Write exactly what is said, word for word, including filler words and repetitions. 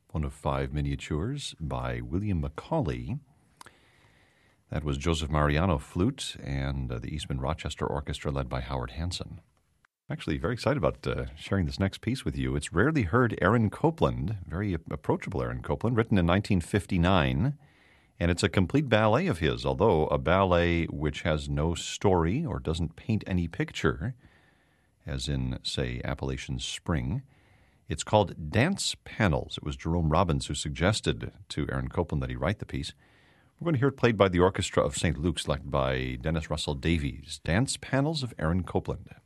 one of five miniatures by William Macaulay. That was Joseph Mariano flute and uh, the Eastman Rochester Orchestra led by Howard Hanson. I'm actually very excited about uh, sharing this next piece with you. It's Rarely Heard Aaron Copland, very approachable Aaron Copland, written in nineteen fifty-nine. And it's a complete ballet of his, although a ballet which has no story or doesn't paint any picture, as in, say, Appalachian Spring. It's called Dance Panels. It was Jerome Robbins who suggested to Aaron Copland that he write the piece. We're going to hear it played by the Orchestra of Saint Luke's, led by Dennis Russell Davies. Dance Panels of Aaron Copland.